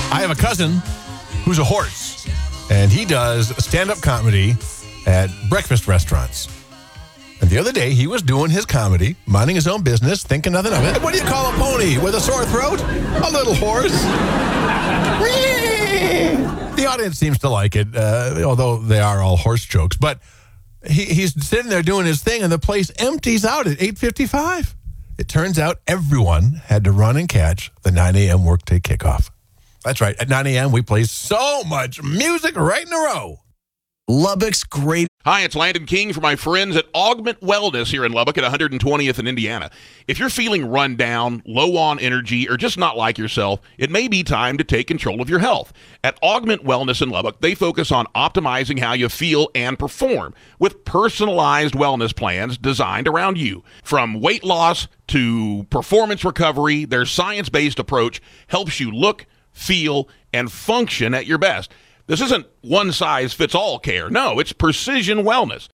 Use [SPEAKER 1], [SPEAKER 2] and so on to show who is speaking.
[SPEAKER 1] I have a cousin who's a horse, and he does stand-up comedy at breakfast restaurants. And the other day, he was doing his comedy, minding his own business, thinking nothing of it. What do you call a pony with a sore throat? A little horse. The audience seems to like it, although they are all horse jokes. But he's sitting there doing his thing, and the place empties out at 8:55. It turns out everyone had to run and catch the 9 a.m. workday kickoff. That's right. At 9 a.m., we play so much music right in a row.
[SPEAKER 2] Lubbock's great.
[SPEAKER 3] Hi, it's Landon King for my friends at Augment Wellness here in Lubbock at 120th in Indiana. If you're feeling run down, low on energy, or just not like yourself, it may be time to take control of your health. At Augment Wellness in Lubbock, they focus on optimizing how you feel and perform with personalized wellness plans designed around you. From weight loss to performance recovery, their science-based approach helps you look, feel, and function at your best. This isn't one-size-fits-all care. No, it's precision wellness.